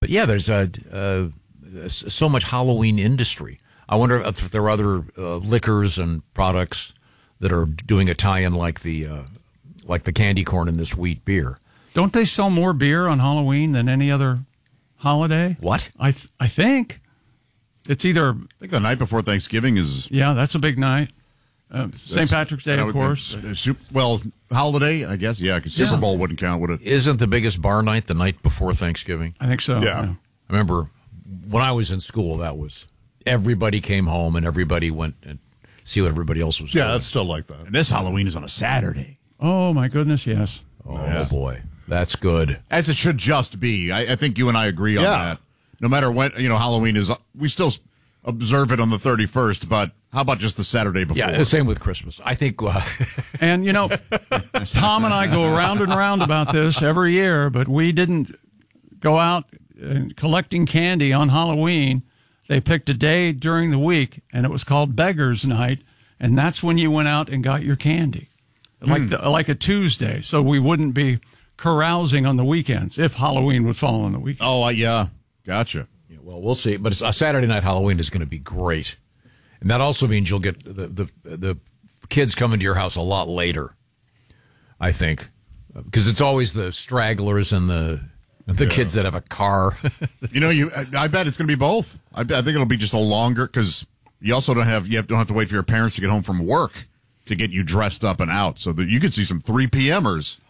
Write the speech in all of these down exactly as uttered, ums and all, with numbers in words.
yeah, there's a, uh, so much Halloween industry. I wonder if there are other uh, liquors and products that are doing a tie-in like the uh, like the candy corn in this wheat beer. Don't they sell more beer on Halloween than any other holiday? What? I th- I think it's either. I think the night before Thanksgiving is. Yeah, that's a big night. Uh, Saint Patrick's Day, of course. Super, well, holiday, I guess. Yeah, because Super Bowl wouldn't count, would it? Isn't the biggest bar night the night before Thanksgiving? I think so. Yeah. yeah. I remember when I was in school, that was everybody came home and everybody went and see what everybody else was Yeah, doing. it's still like that. And this Halloween is on a Saturday. Oh my goodness, yes. Oh Yes. boy, that's good. As it should just be. I, I think you and I agree on Yeah. that. No matter when, you know, Halloween is, we still observe it on the thirty-first, but how about just the Saturday before? Yeah, the same with Christmas. I think. Uh, And, you know, Tom and I go around and around about this every year, but we didn't go out uh, collecting candy on Halloween. They picked a day during the week, and it was called Beggar's Night, and that's when you went out and got your candy, like Hmm. the, like a Tuesday, so we wouldn't be carousing on the weekends if Halloween would fall on the weekend. Oh, uh, yeah. Gotcha. yeah, well, we'll see. But it's, a Saturday night Halloween is going to be great, and that also means you'll get the the the kids coming to your house a lot later. I think because it's always the stragglers and the the Yeah. kids that have a car. You know, you. I bet it's going to be both. I, bet, I think it'll be just a longer because you also don't have you have, don't have to wait for your parents to get home from work to get you dressed up and out, so that you could see some three p.m.ers.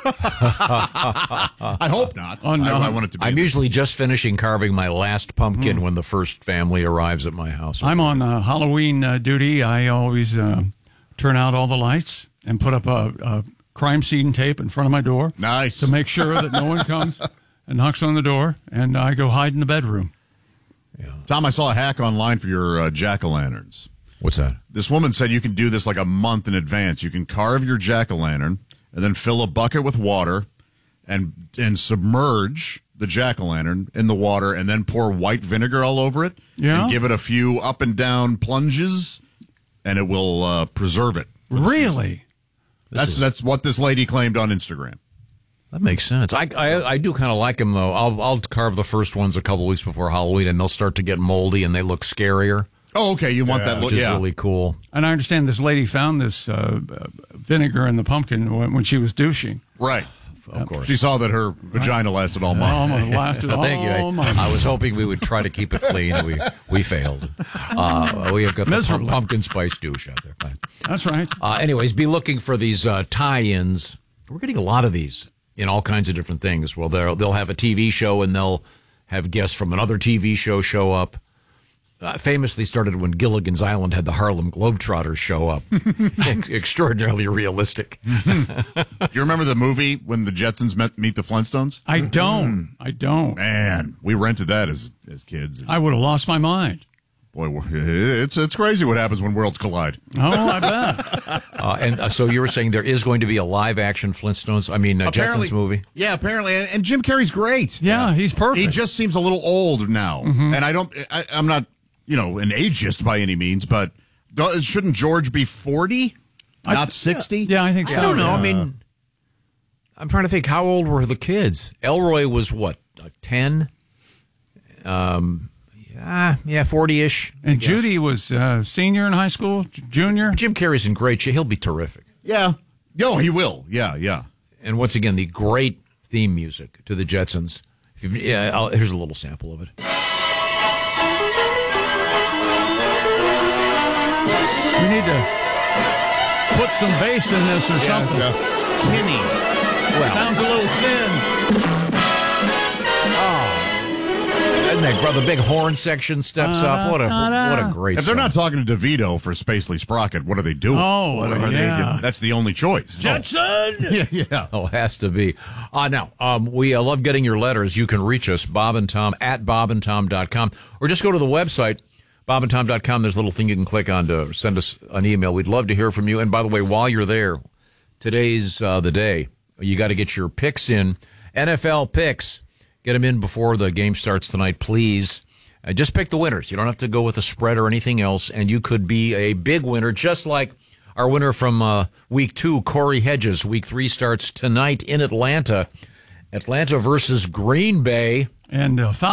I hope not. Oh, no. I, I want it to be. I'm usually just finishing carving my last pumpkin when the first family arrives at my house. I'm on uh, Halloween uh, duty. I always uh, turn out all the lights and put up a, a crime scene tape in front of my door. Nice. To make sure that no one comes and knocks on the door, and I go hide in the bedroom. Tom, I saw a hack online for your uh, jack-o'-lanterns. What's that? This woman said you can do this like a month in advance. You can carve your jack-o'-lantern and then fill a bucket with water and and submerge the jack-o'-lantern in the water and then pour white vinegar all over it Yeah. and give it a few up and down plunges, and it will uh, preserve it. for the season. Really? That's is- that's what this lady claimed on Instagram. That makes sense. I I, I do kind of like them though. I'll I'll carve the first ones a couple weeks before Halloween, and they'll start to get moldy and they look scarier, Oh, okay. You want that look? which is Yeah. really cool. And I understand this lady found this uh, uh, vinegar in the pumpkin when, when she was douching. Right. Of course. She saw that her vagina lasted all month. Almost lasted all Thank you. I, month. I was hoping we would try to keep it clean. We we failed. Uh, we have got the pum- Miserably. pumpkin spice douche out there. Fine. That's right. Uh, anyways, be looking for these uh, tie-ins. We're getting a lot of these in all kinds of different things. Well, they'll they'll have a T V show and they'll have guests from another T V show show up. Uh, famously started when Gilligan's Island had the Harlem Globetrotters show up. Ex- extraordinarily realistic. Do you remember the movie when the Jetsons met meet the Flintstones? I don't. I don't. Man, we rented that as as kids. I would have lost my mind. Boy, we're- it's it's crazy what happens when worlds collide. Oh, I bet. Uh, and uh, so you were saying there is going to be a live-action Flintstones, I mean, uh, Jetsons movie? Yeah, apparently, and, and Jim Carrey's great. Yeah, he's perfect. He just seems a little old now, and I don't. I, I'm not, you know, an ageist by any means, but do- shouldn't George be forty, not sixty? Yeah, I think so. I don't know. Yeah. I mean, I'm trying to think. How old were the kids? Elroy was what, like ten? Um, yeah, yeah, forty-ish. I And guess. Judy was uh, senior in high school, j- junior. Jim Carrey's in great shape. He'll be terrific. Yeah. Yo, he will. Yeah, yeah. And once again, the great theme music to the Jetsons. If you've, yeah, I'll, here's a little sample of it. We need to put some bass in this or something. Tinny. Sounds a little thin. Isn't that great? The big horn section steps up. What a what a great. If they're song. not talking to DeVito for Spacely Sprocket, what are they doing? Oh, what are they yeah. doing? That's the only choice. Jetson! Yeah, yeah. Oh, it has to be. Uh, now, um, we uh, love getting your letters. You can reach us, Bob and Tom, at bob and tom dot com, or just go to the website, bob and tom dot com. There's a little thing you can click on to send us an email. We'd love to hear from you. And by the way, while you're there, today's uh, the day. You got to get your picks in. N F L picks. Get them in before the game starts tonight, please. Uh, just pick the winners. You don't have to go with a spread or anything else, and you could be a big winner, just like our winner from uh, week two, Corey Hedges. Week three starts tonight in Atlanta. Atlanta versus Green Bay. And uh,